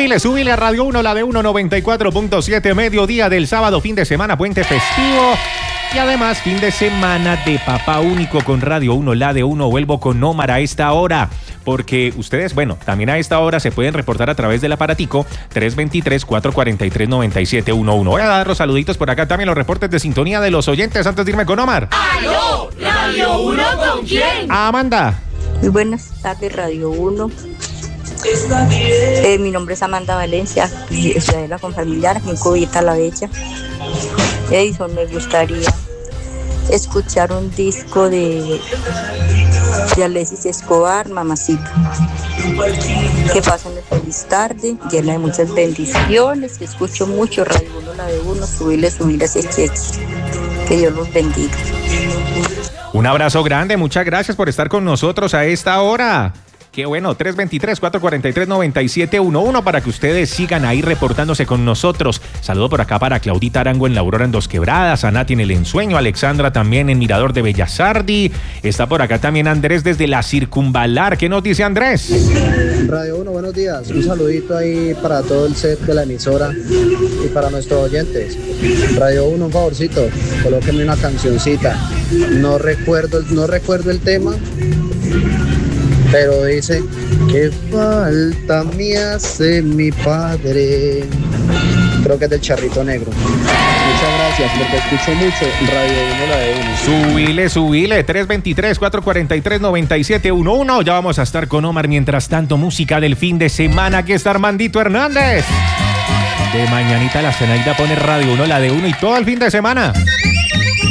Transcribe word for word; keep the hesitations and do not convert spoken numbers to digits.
Súbile, súbile a Radio uno, la de uno noventa y cuatro punto siete, mediodía del sábado, fin de semana, puente festivo. Y además, fin de semana de papá único con Radio uno, la de uno. Vuelvo con Omar a esta hora, porque ustedes, bueno, también a esta hora se pueden reportar a través del aparatico tres dos tres, cuatro cuatro tres, nueve siete uno uno. Voy a dar los saluditos por acá, también los reportes de sintonía de los oyentes antes de irme con Omar. ¡Aló! ¿Radio uno con quién? Amanda. Muy buenas tardes, Radio uno. Eh, mi nombre es Amanda Valencia, ciudadela con familiar, en Cubita La Bella. Edison, me gustaría escuchar un disco de, de Alexis Escobar, Mamacita. Que pasen de feliz tarde, llena de muchas bendiciones. Escucho mucho Radio uno, la de uno, subirle, subirle ese cheque. Que Dios los bendiga. Un abrazo grande, muchas gracias por estar con nosotros a esta hora. Qué bueno, tres dos tres, cuatro cuatro tres, nueve siete uno uno para que ustedes sigan ahí reportándose con nosotros. Saludo por acá para Claudita Arango en La Aurora en Dos Quebradas, a Nati en El Ensueño, Alexandra también en Mirador de Bellasardi. Está por acá también Andrés desde La Circunvalar. ¿Qué nos dice Andrés? Radio uno, buenos días. Un saludito ahí para todo el set de la emisora y para nuestros oyentes. Radio uno, un favorcito, colóquenme una cancioncita. No recuerdo, no recuerdo el tema, pero dice que falta me hace mi padre. Creo que es del Charrito Negro. Muchas gracias porque escucho mucho Radio uno, la de uno. Subile, subile, tres dos tres, cuatro cuatro tres, nueve siete uno uno. Ya vamos a estar con Omar. Mientras tanto, música del fin de semana. Aquí está Armandito Hernández. De mañanita la Zenaida pone Radio uno, la de uno y todo el fin de semana.